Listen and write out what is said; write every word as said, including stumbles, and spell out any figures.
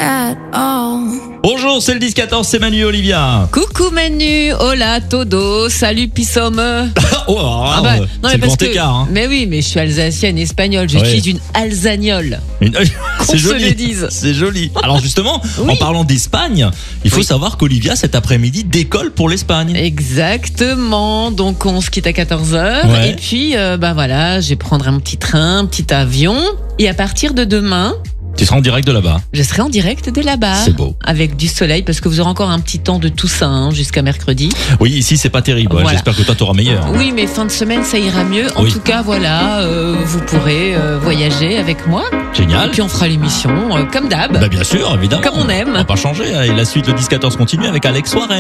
at all. Bonjour, c'est le dix quatorze, c'est Manu et Olivia. Coucou Manu, hola todo, salut Pissom. Oh, alors là, Ah bah, euh, non, c'est mais le parce grand que, écart. Hein. mais oui, mais je suis alsacienne, espagnole, je Ouais. suis une alsagnole. Une- Qu'on C'est se joli. le dise. C'est joli. Alors justement, Oui. en parlant d'Espagne, il faut Oui. savoir qu'Olivia cet après-midi décolle pour l'Espagne. Exactement, donc on se quitte à quatorze heures Ouais. et puis euh, bah voilà, je vais prendre un petit train, un petit avion et à partir de demain, Tu seras en direct de là-bas. je serai en direct de là-bas. C'est beau. Avec du soleil parce que vous aurez encore un petit temps de Toussaint hein, jusqu'à mercredi. Oui, ici c'est pas terrible. Ouais, Voilà. J'espère que toi t'auras meilleur. Oui, mais fin de semaine ça ira mieux. En Oui. tout cas, voilà, euh, vous pourrez euh, voyager avec moi. Et Génial. puis on fera l'émission euh, comme d'hab. Bah bien sûr, évidemment. Comme on aime. On va pas changer. Et la suite, le dix quatorze continue avec Alex Soirée.